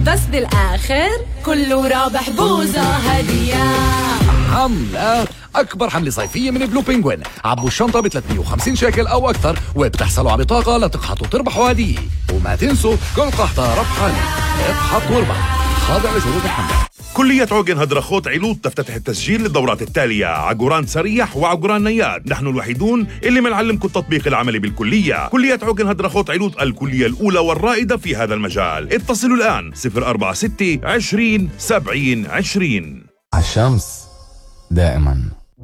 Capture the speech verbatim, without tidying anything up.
بس بالآخر كله رابح بوزة هدية. حملة أكبر حملة صيفية من بلو بينغوين. عبوا الشنطة ب ثلاثمية وخمسين شيكل أو أكثر وبتحصلوا على بطاقة لتقحطوا وتربحوا هدية. وما تنسوا كل قحطة ربحانة. اقحط واربح، خاضع لشروط الحملة. كلية عوجن هدرخوت علوط تفتتح التسجيل للدورات التالية: عقوران سريح وعقوران نياد. نحن الوحيدون اللي منعلمكم التطبيق العملي بالكلية. كلية عوجن هدرخوت علوط، الكلية الأولى والرائدة في هذا المجال. اتصلوا الآن صفر أربعة ستة عشرين سبعين عشرين. عالشمس دائما.